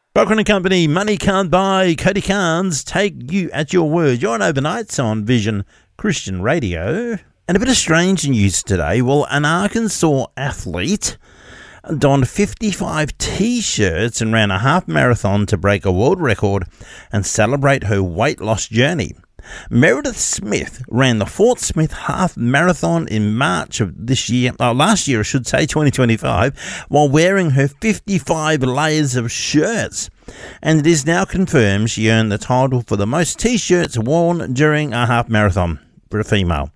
Broken & Company, Money Can't Buy, Cody Carnes, take you at your word. You're on Overnights on Vision Christian Radio. And a bit of strange news today. Well, an Arkansas athlete donned 55 T-shirts and ran a half marathon to break a world record and celebrate her weight loss journey. Meredith Smith ran the Fort Smith Half Marathon in March of last year, 2025, while wearing her 55 layers of shirts. And it is now confirmed she earned the title for the most T-shirts worn during a half marathon for a female.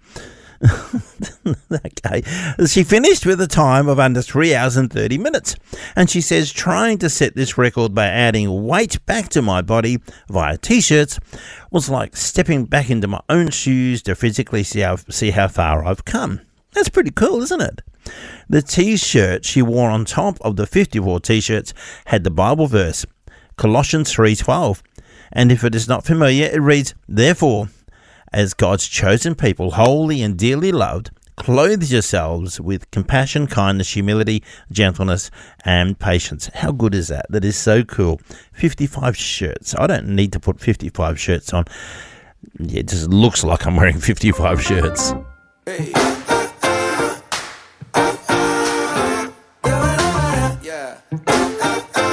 Okay. She finished with a time of under 3 hours and 30 minutes. And she says, trying to set this record by adding weight back to my body via T-shirts was like stepping back into my own shoes to physically see how far I've come. That's pretty cool, isn't it? The T-shirt she wore on top of the 54 T-shirts had the Bible verse, Colossians 3:12. And if it is not familiar, it reads, therefore, as God's chosen people, holy and dearly loved, clothe yourselves with compassion, kindness, humility, gentleness, and patience. How good is that? That is so cool. 55 shirts. I don't need to put 55 shirts on. It just looks like I'm wearing 55 shirts. Hey.